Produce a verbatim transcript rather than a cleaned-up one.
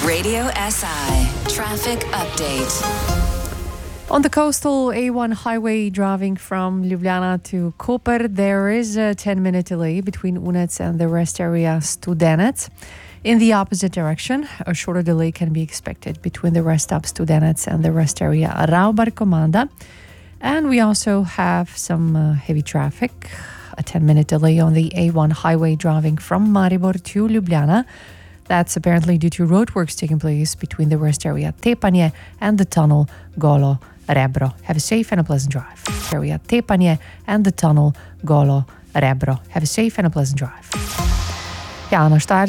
Radio S I traffic update. On the coastal A one highway driving from Ljubljana to Koper, there is a ten-minute delay between Unec and the rest area Studenec. In the opposite direction, a shorter delay can be expected between the rest stop Studenec and the rest area Raubar Komanda. And we also have some uh, heavy traffic, a ten-minute delay on the A one highway driving from Maribor to Ljubljana. That's apparently due to roadworks taking place between the rest area Tepanje and the tunnel Golo Rebro. Have a safe and a pleasant drive. Area Tepanje and the tunnel Golo Rebro. Have a safe and a pleasant drive. Ja, nou staat